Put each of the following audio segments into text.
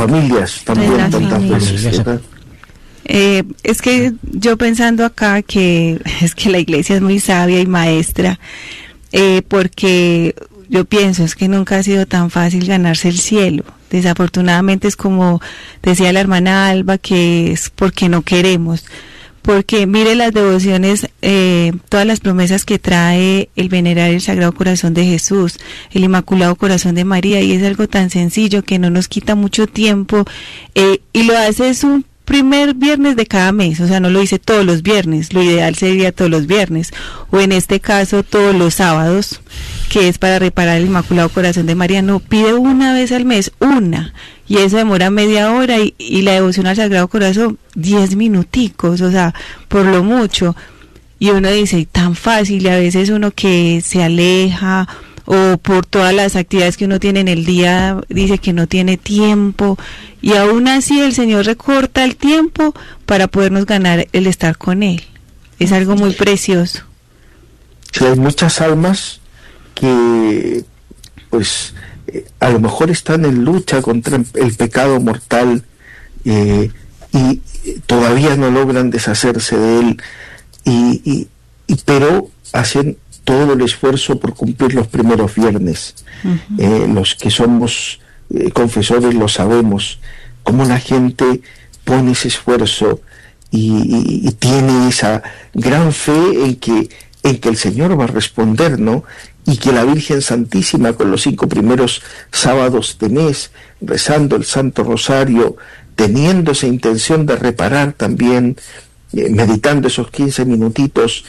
familias también tantas veces, ¿verdad? Es que yo pensando acá que es que la iglesia es muy sabia y maestra, porque yo pienso es que nunca ha sido tan fácil ganarse el cielo. Desafortunadamente es como decía la hermana Alba, que es porque no queremos. Porque mire las devociones, todas las promesas que trae el venerar el Sagrado Corazón de Jesús, el Inmaculado Corazón de María, y es algo tan sencillo que no nos quita mucho tiempo, y lo hace es un primer viernes de cada mes, o sea, no lo dice todos los viernes, lo ideal sería todos los viernes, o en este caso todos los sábados, que es para reparar el Inmaculado Corazón de María. No, pide una vez al mes, y eso demora media hora, y la devoción al Sagrado Corazón 10 minuticos, o sea, por lo mucho, y uno dice, tan fácil, y a veces uno que se aleja, o por todas las actividades que uno tiene en el día, dice que no tiene tiempo, y aún así el Señor recorta el tiempo para podernos ganar el estar con Él. Es algo muy precioso. Sí, hay muchas almas que, pues, a lo mejor están en lucha contra el pecado mortal, y todavía no logran deshacerse de él, pero hacen todo el esfuerzo por cumplir los primeros viernes. Los que somos confesores lo sabemos, cómo la gente pone ese esfuerzo y tiene esa gran fe en que el Señor va a responder, ¿no? Y que la Virgen Santísima, con los 5 primeros sábados de mes, rezando el Santo Rosario, teniendo esa intención de reparar también, meditando esos 15 minutitos,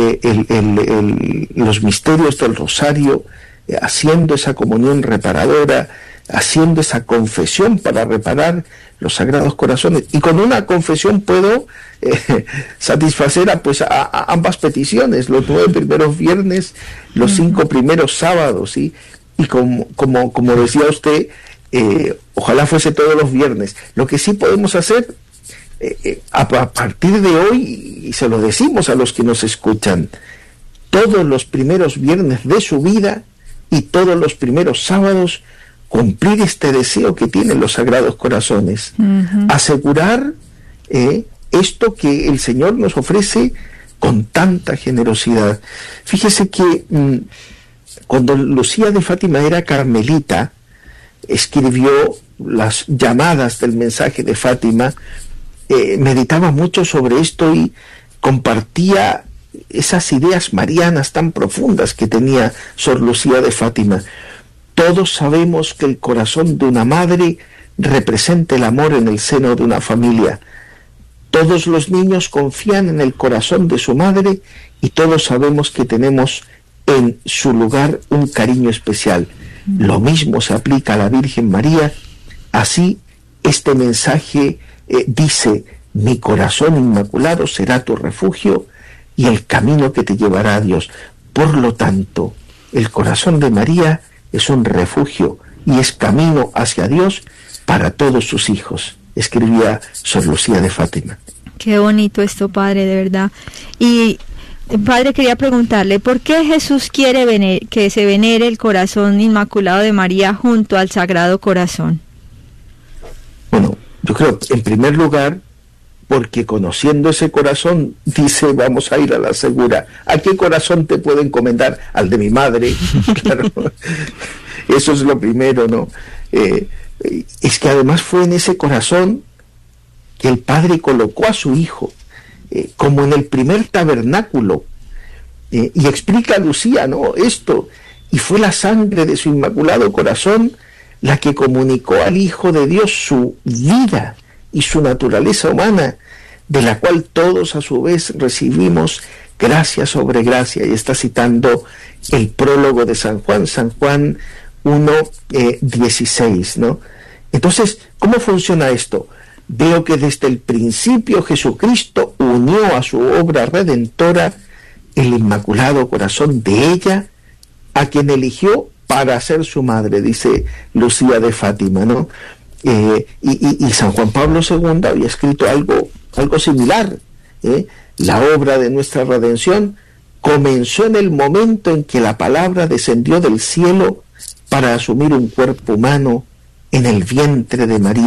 los misterios del Rosario, haciendo esa comunión reparadora, haciendo esa confesión para reparar los Sagrados Corazones. Y con una confesión puedo satisfacer a ambas peticiones, los 9 primeros viernes, los 5 primeros sábados, ¿sí? Y como decía usted, ojalá fuese todos los viernes. Lo que sí podemos hacer a partir de hoy, y se lo decimos a los que nos escuchan, todos los primeros viernes de su vida y todos los primeros sábados, cumplir este deseo que tienen los Sagrados Corazones, asegurar esto que el Señor nos ofrece con tanta generosidad. Fíjese que cuando Lucía de Fátima era carmelita, escribió las llamadas del mensaje de Fátima, meditaba mucho sobre esto y compartía esas ideas marianas tan profundas que tenía Sor Lucía de Fátima. Todos sabemos que el corazón de una madre representa el amor en el seno de una familia. Todos los niños confían en el corazón de su madre y todos sabemos que tenemos en su lugar un cariño especial. Lo mismo se aplica a la Virgen María. Así, este mensaje dice: mi corazón inmaculado será tu refugio y el camino que te llevará a Dios. Por lo tanto, el corazón de María es un refugio y es camino hacia Dios para todos sus hijos, escribía Sor Lucía de Fátima. Qué bonito esto, padre, de verdad. Y, padre, quería preguntarle, ¿por qué Jesús quiere que se venere el corazón inmaculado de María junto al Sagrado Corazón? Bueno, yo creo, en primer lugar, porque conociendo ese corazón, dice, vamos a ir a la segura. ¿A qué corazón te puedo encomendar? Al de mi madre. Claro, eso es lo primero, ¿no? Es que además fue en ese corazón que el Padre colocó a su Hijo, como en el primer tabernáculo, y explica a Lucía, ¿no?, esto, y fue la sangre de su Inmaculado Corazón la que comunicó al Hijo de Dios su vida y su naturaleza humana, de la cual todos a su vez recibimos gracia sobre gracia. Y está citando el prólogo de San Juan 1:16, ¿no? Entonces, ¿cómo funciona esto? Veo que desde el principio Jesucristo unió a su obra redentora el Inmaculado Corazón de ella, a quien eligió para ser su madre, dice Lucía de Fátima, ¿no? Y San Juan Pablo II había escrito algo similar. La obra de nuestra redención comenzó en el momento en que la palabra descendió del cielo para asumir un cuerpo humano en el vientre de María.